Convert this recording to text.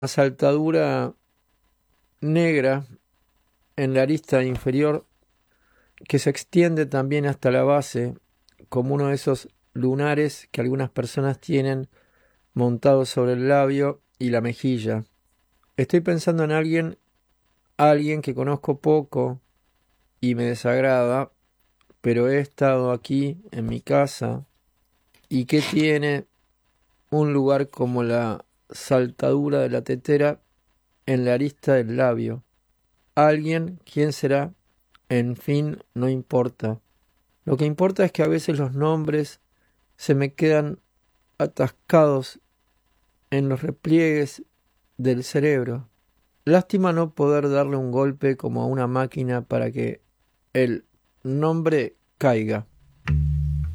saltadura negra en la arista inferior que se extiende también hasta la base, como uno de esos lunares que algunas personas tienen montados sobre el labio y la mejilla. Estoy pensando en alguien que conozco poco y me desagrada, pero he estado aquí en mi casa y que tiene un lugar como la saltadura de la tetera en la arista del labio. Alguien, ¿quién será? En fin, no importa. Lo que importa es que a veces los nombres se me quedan atascados en los repliegues del cerebro. Lástima no poder darle un golpe como a una máquina para que el nombre caiga.